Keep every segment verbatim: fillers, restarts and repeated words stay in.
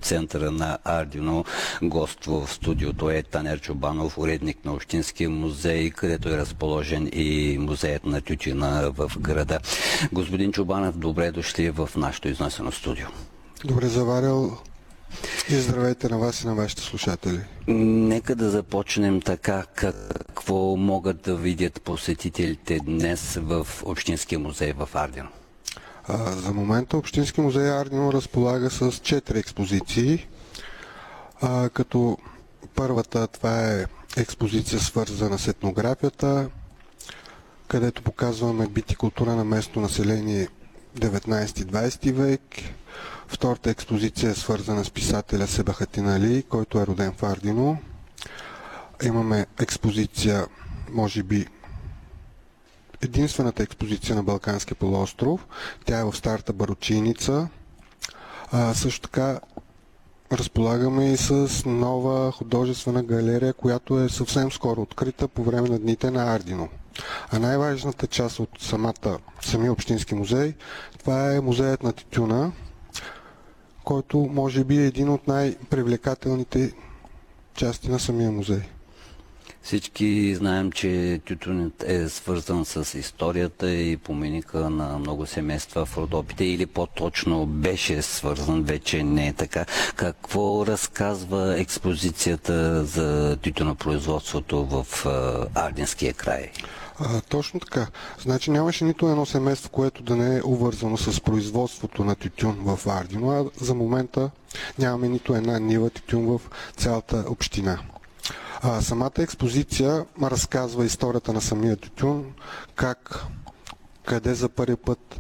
центъра на Ардино. Гост в студиото е Танер Чобанов, уредник на Общинския музей, където е разположен и музеят на тютюна в града. Господин Чобанов, добре дошли в нашето изнесено студио. Добре заварил и здравейте на вас и на вашите слушатели. Нека да започнем така. Какво могат да видят посетителите днес в Общинския музей в Ардино? А, за момента Общински музей Ардино разполага с четири експозиции, а, като първата това е експозиция свързана с етнографията, където показваме бит и култура на местно население деветнайсети-двайсети век. Втората експозиция е свързана с писателя Себахатин Али, който е роден в Ардино. Имаме експозиция, може би единствената експозиция на Балканския полуостров. Тя е в старата барочийница. А, също така разполагаме и с нова художествена галерия, която е съвсем скоро открита по време на дните на Ардино. А най-важната част от самата, самия Общински музей, това е музеят на тютюна, който може би е един от най-привлекателните части на самия музей. Всички знаем, че тютюнът е свързан с историята и поминика на много семейства в Родопите, или по-точно беше свързан, вече не е така. Какво разказва експозицията за тютюнопроизводството в Ардинския край? А, точно така. Значи нямаше нито едно семейство, което да не е увързано с производството на тютюн в Ардино, а за момента нямаме нито една нива тютюн в цялата община. А, самата експозиция разказва историята на самия тютюн, как, къде за първи път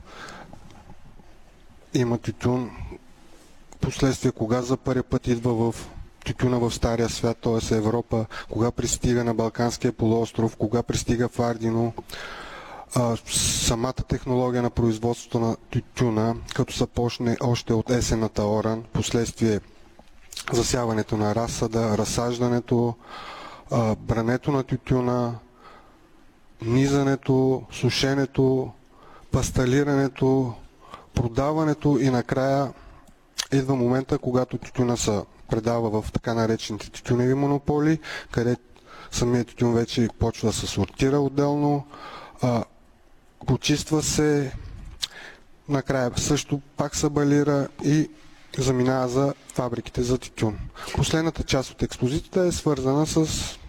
има тютюн, последствие кога за първи път идва в тютюна в Стария свят, т.е. Европа, кога пристига на Балканския полуостров, кога пристига в Ардино, а, самата технология на производството на тютюна, като започне още от есената оран, последствие засяването на разсада, разсаждането, а, брането на тютюна, низането, сушенето, пасталирането, продаването и накрая идва момента, когато тютюна се предава в така наречените тютюневи монополи, където самият тютюн вече почва да се сортира отделно, а, почиства се, накрая също пак се балира и заминава за фабриките за тютюн. Последната част от експозицията е свързана с,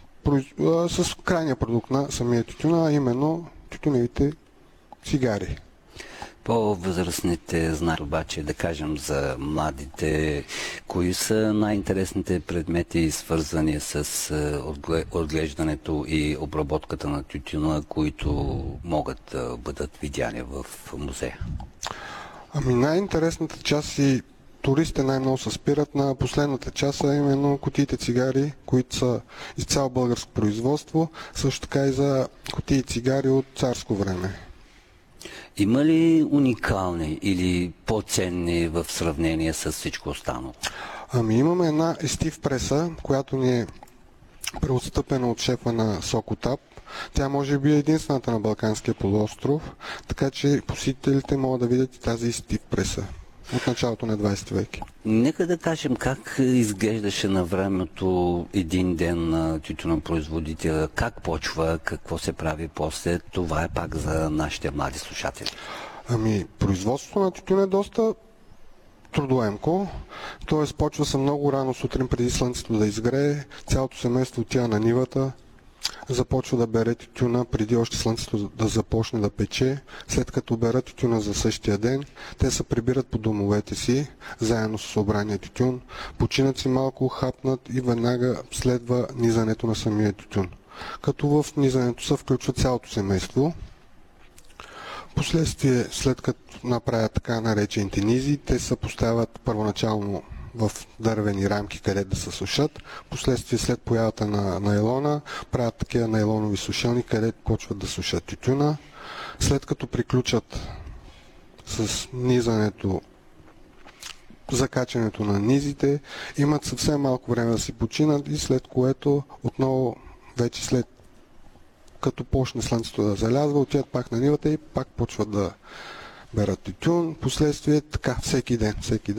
с крайния продукт на самия тютюн, а именно тютюневите цигари. По-възрастните знаят обаче, да кажем за младите, кои са най-интересните предмети, свързани с отглеждането и обработката на тютюна, които могат да бъдат видяни в музея? Ами най-интересната част и туристите най-много се спират на последната част, а именно кутиите цигари, които са изцяло българско производство, също така и за кутии цигари от царско време. Има ли уникални или по-ценни в сравнение с всичко останало? Ами имаме една естив преса, която ни е преотстъпена от шефа на Сокотап. Тя може би е единствената на Балканския полуостров, така че посетителите могат да видят и тази естив преса от началото на двайсети век. Нека да кажем как изглеждаше на времето един ден на тютюнопроизводителя, как почва, какво се прави после. Това е пак за нашите млади слушатели. Ами, производството на тютюн е доста трудоемко, т.е. почва се много рано сутрин преди слънцето да изгрее, цялото семейство отива на нивата, започва да бере тютюна преди още слънцето да започне да пече. След като берат тютюна за същия ден, те се прибират по домовете си, заедно с събрания тютюн, починат си малко, хапнат и веднага следва низането на самия тютюн. Като в низането се включва цялото семейство. Последствие, след като направят така наречените низи, те се поставят първоначално в дървени рамки, където да се сушат. Последствие, след появата на найлона, правят такива найлонови сушилни, където почват да сушат тютюна. След като приключат с низането, закачането на низите, имат съвсем малко време да си починат и след което отново, вече след като почне слънцето да залязва, отиват пак на нивата и пак почват да берат тютюн. Последствие така всеки ден, всеки ден.